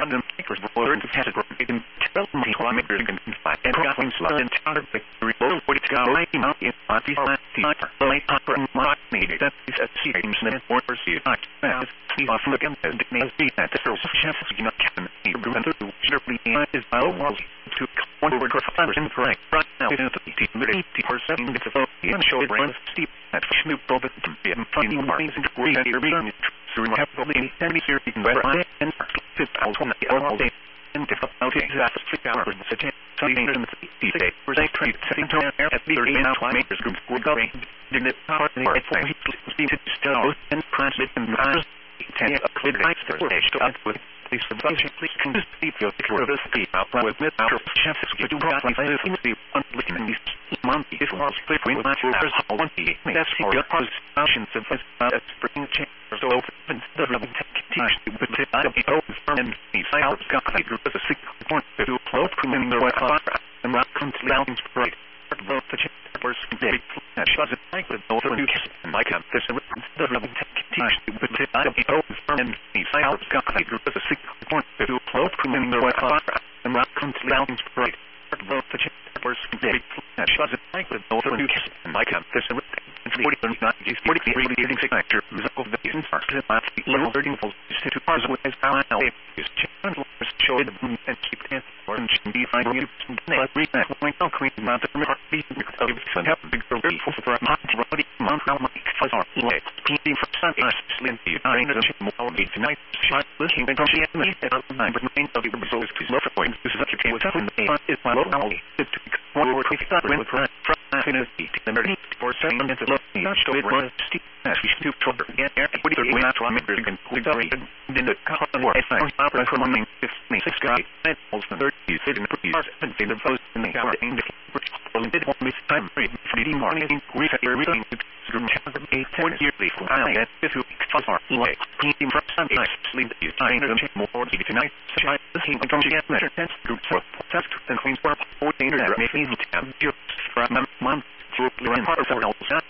random makers were learned to category in development kilometers and find and graphing slot and counter victory low for its guy in the late opera needed that is a series and or pursuit as he often again as the name that the first chef is not can he remember to surely is by all to forward for in correct right now is the 80% of the and show it runs steep at Snoop Dogg and funny marks and great reason through heavily any series and fifth out on the all day and difficult exactly hours the something in the day where they trade setting to at the now makers group were going in the power for he seemed to still and translate and ten a clear lights that were to us with these sufficiently consistent for the speed out with our chefs to do what I in the unlooking these months it was frequent matters how one the that's for the options of a spring change so open the level teach with the open and the sales got a group of 6 points to float in the right and rock comes down right both the first day that was like the over new and like this the level teach with the open and the sales got a group of 6 points to float in the right and rock comes down right both the first day that was like the over new and like this 40 leading signature of the instance level 13 volts to cars with as how is channels show the and keep it orange and be fine you read that when I clean not the heartbeat of some have big for a month how much fuzz are like PD for sun is slinky I know the more be tonight shot looking and she and but main of the results is low point this is a key with is my low now it's one word if that went for infinity the memory for saying into look not show it was steep as we stoop toward again what do you not want to can quick in the common word I found opera coming 56 guy and also 30 sit in the years and in the post in the hour in the did one this time for the morning in research reading to 8 years before I get to fuzz our like clean from sunday sleep is I know more tonight try the thing I don't get measure test group for test and clean for 14 that makes me just from month through and part of our